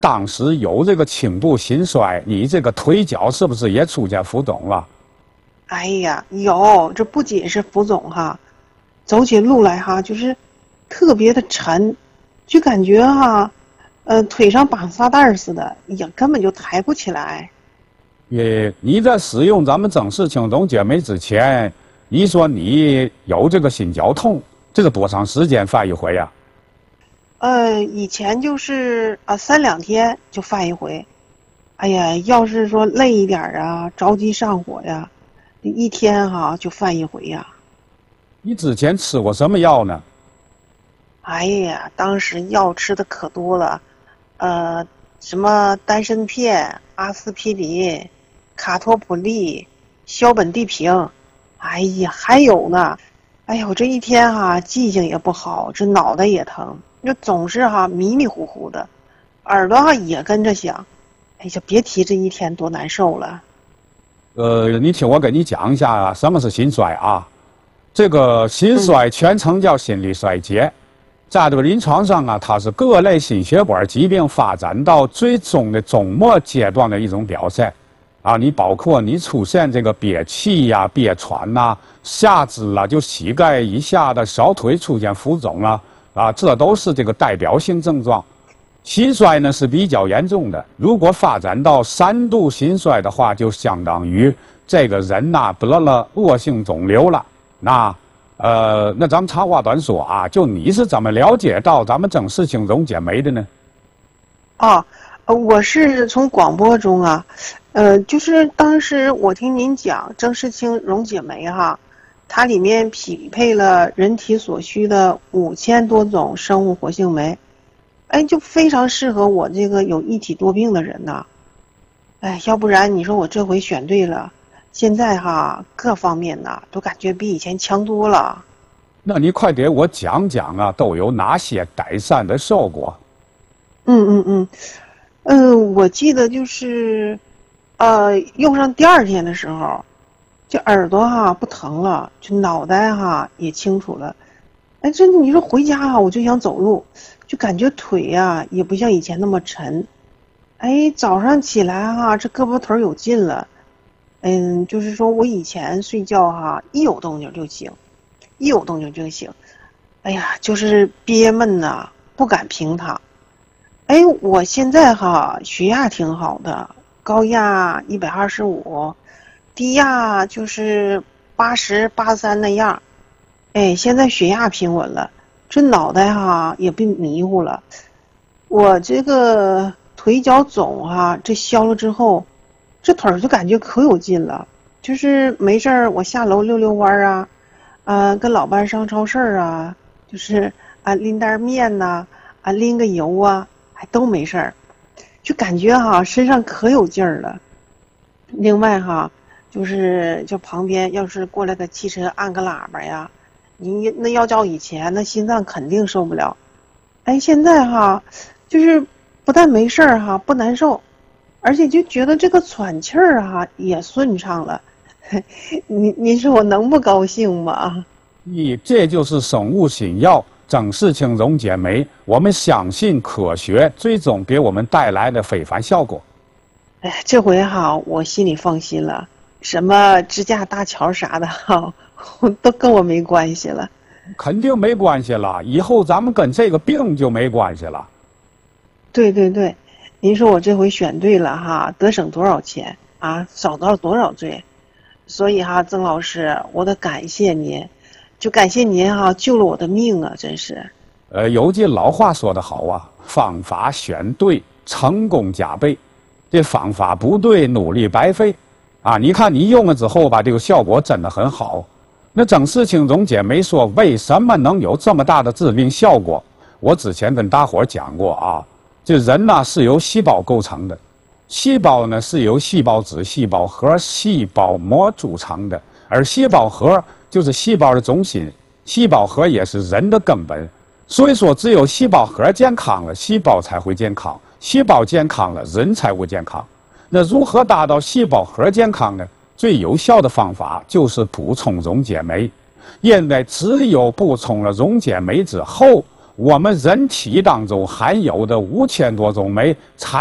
当时有这个颈部心衰，你这个腿脚是不是也出现浮肿了？ 哎呀，有，这不仅是浮肿哈，走起路来哈就是特别的沉，就感觉哈，腿上绑沙袋似的，也根本就抬不起来。 你在使用咱们整氏青龙解酶之前，你说你有这个心绞痛，这是多长时间犯一回呀？ 以前就是3-2天就犯一回。哎呀，要是说累一点啊，着急上火呀，一天哈就犯一回呀。 你之前吃过什么药呢？ 哎呀，当时药吃的可多了，什么丹参片、阿司匹林、卡托普利、硝苯地平，哎呀，还有呢。哎呀，我这一天哈记性也不好，这脑袋也疼，就总是哈迷迷糊糊的，耳朵哈也跟着响。哎呀，别提这一天多难受了。 你听我给你讲一下啊，什么是心衰啊？这个心衰全称叫心力衰竭，在这个临床上啊，它是各类心血管疾病发展到最终的终末阶段的一种表现。啊，你包括你出现这个憋气呀、憋喘呐、下肢啊，就膝盖以下的小腿出现浮肿啊，这都是这个代表性症状。心衰呢是比较严重的，如果发展到3度心衰的话，就相当于这个人呐得了恶性肿瘤了。那咱们长话短说啊，就你是怎么了解到咱们整氏青龙解酶的呢？ 我是从广播中啊，就是当时我听您讲郑氏青溶解酶哈，它里面匹配了人体所需的5000多种生物活性酶，哎，就非常适合我这个有一体多病的人呐。哎，要不然你说我这回选对了，现在哈各方面呐都感觉比以前强多了。 那你快给我讲讲啊，都有哪些改善的效果？ 我记得就是，用上第2天的时候，这耳朵哈不疼了，就脑袋哈也清楚了。哎，真的，你说回家哈，我就想走路，就感觉腿呀也不像以前那么沉。哎，早上起来哈，这胳膊腿有劲了。就是说我以前睡觉哈，一有动静就醒，一有动静就醒。哎呀，就是憋闷呐，不敢平躺。哎，我现在哈血压挺好的，高压125，低压就是80、83那样。哎，现在血压平稳了，这脑袋哈也不迷糊了。我这个腿脚肿哈，这消了之后，这腿儿就感觉可有劲了。就是没事儿我下楼溜溜弯啊，跟老伴上超市啊，就是拎袋面呐，拎个油啊。还都没事儿，就感觉哈身上可有劲儿了。另外哈，就旁边要是过来个汽车按个喇叭呀，你那要照以前那心脏肯定受不了。哎，现在哈就是不但没事儿哈，不难受，而且就觉得这个喘气儿哈也顺畅了。您说我能不高兴吗？ 这就是生物新药整氏青溶解酶，我们相信科学最终给我们带来的非凡效果。 哎，这回哈我心里放心了，什么支架搭桥啥的哈，都跟我没关系了。 肯定没关系了，以后咱们跟这个病就没关系了。 对，您说我这回选对了哈，得省多少钱啊，少到多少罪。所以哈，曾老师，我得感谢您，就感谢您哈，救了我的命啊，真是。 有句老话说得好啊，方法选对，成功加倍。这方法不对，努力白费。啊，你看你用了之后吧，这个效果真的很好。那整氏青溶解酶说为什么能有这么大的治病效果？我之前跟大伙讲过啊，这人呢是由细胞构成的，细胞呢是由细胞质、细胞核、细胞膜组成的，而细胞核就是细胞的中心，细胞核也是人的根本。所以说，只有细胞核健康了，细胞才会健康；细胞健康了，人才会健康。那如何达到细胞核健康呢？最有效的方法就是补充溶解酶，因为只有补充了溶解酶之后， 我们人体当中含有的5000多种酶。